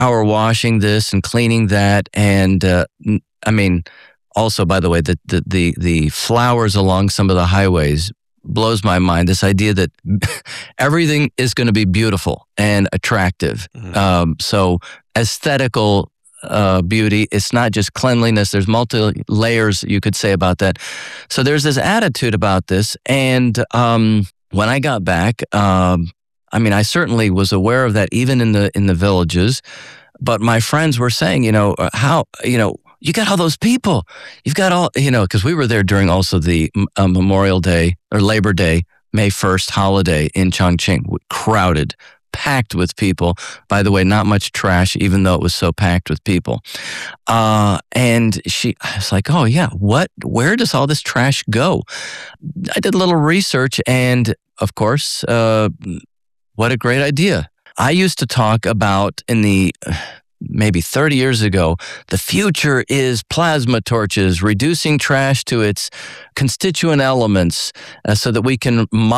power washing this and cleaning that. And I mean, also, by the way, the flowers along some of the highways blows my mind. This idea that everything is going to be beautiful and attractive. So aesthetical beauty. It's not just cleanliness. There's multi layers you could say about that. So there's this attitude about this. And when I got back, I mean, I certainly was aware of that even in the villages. But my friends were saying, how, you got all those people. You've got all, because we were there during also the Memorial Day or Labor Day, May 1st holiday in Chongqing, crowded, packed with people. By the way, not much trash, even though it was so packed with people. And I was like, oh yeah, where does all this trash go? I did a little research and of course, what a great idea. I used to talk about maybe 30 years ago, the future is plasma torches, reducing trash to its constituent elements so that we can